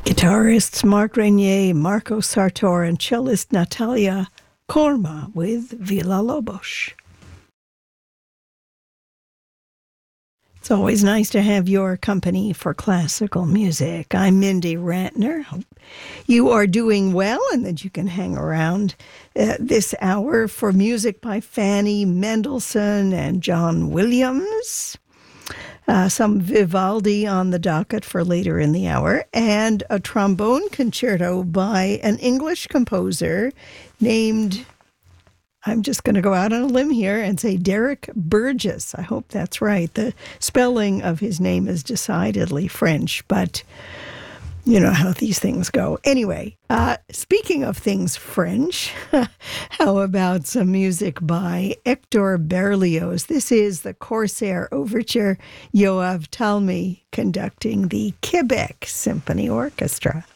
Guitarists Marc Renier, Marco Sartor, and cellist Natalia Korma with Villa-Lobos. It's always nice to have your company for classical music. I'm Mindy Rantner. Hope you are doing well and that you can hang around this hour for music by Fanny Mendelssohn and John Williams. Some Vivaldi on the docket for later in the hour, and a trombone concerto by an English composer named, I'm just going to go out on a limb here and say Derek Burgess. I hope that's right. The spelling of his name is decidedly French, but you know how these things go. Anyway, speaking of things French, how about some music by Hector Berlioz? This is the Corsair Overture, Yoav Talmi conducting the Quebec Symphony Orchestra.